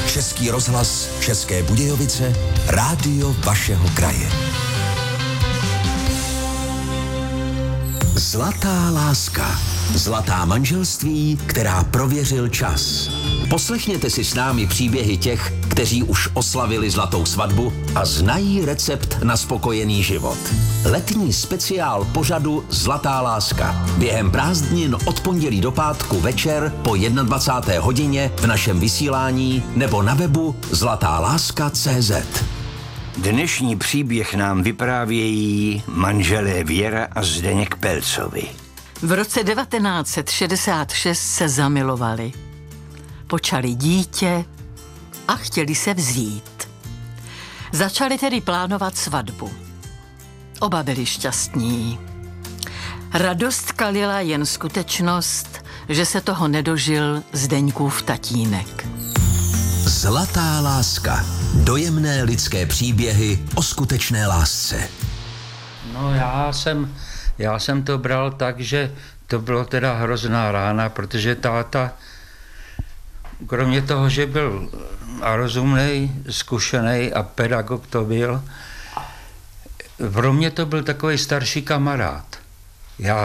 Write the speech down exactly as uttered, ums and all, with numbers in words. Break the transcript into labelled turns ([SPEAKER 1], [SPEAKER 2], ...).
[SPEAKER 1] Český rozhlas, České Budějovice, rádio vašeho kraje. Zlatá láska. Zlatá manželství, která prověřil čas. Poslechněte si s námi příběhy těch, kteří už oslavili zlatou svatbu a znají recept na spokojený život. Letní speciál pořadu Zlatá láska. Během prázdnin od pondělí do pátku večer po dvacáté jedné hodině v našem vysílání nebo na webu zlatáláska tečka cé zet.
[SPEAKER 2] Dnešní příběh nám vyprávějí manželé Věra a Zdeněk Pelcovi.
[SPEAKER 3] V roce devatenáct set šedesát šest se zamilovali. Počali dítě a chtěli se vzít. Začali tedy plánovat svatbu. Oba byli šťastní. Radost kalila jen skutečnost, že se toho nedožil Zdeňkův tatínek.
[SPEAKER 1] Zlatá láska. Dojemné lidské příběhy o skutečné lásce.
[SPEAKER 4] No já jsem, já jsem to bral tak, že to bylo teda hrozná rána, protože táta, kromě toho, že byl a rozumnej, zkušený a pedagog to byl, pro mě to byl takový starší kamarád. Já